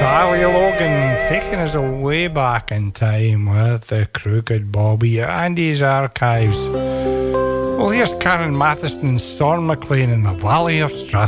Charlie Logan taking us way back in time with the Crooked Bobby and his archives. Well, here's Karen Matheson and Sean McLean in the Valley of Strath.